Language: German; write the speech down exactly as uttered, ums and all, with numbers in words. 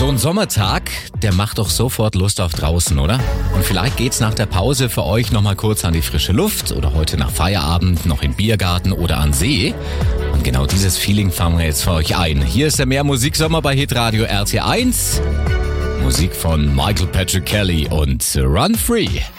So ein Sommertag, der macht doch sofort Lust auf draußen, oder? Und vielleicht geht's nach der Pause für euch nochmal kurz an die frische Luft oder heute nach Feierabend noch in den Biergarten oder an See. Und genau dieses Feeling fangen wir jetzt für euch ein. Hier ist der Mehr-Musiksommer bei Hitradio R T eins. Musik von Michael Patrick Kelly und Run Free.